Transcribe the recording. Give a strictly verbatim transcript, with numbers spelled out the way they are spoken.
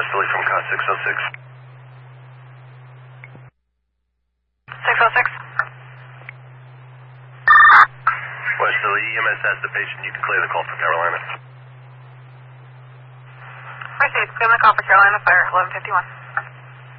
Westerly from Cot six oh six. six oh six. Westerly, E M S has the patient. You can clear the call for Carolina. Received. Clear the call for Carolina Fire, eleven fifty-one.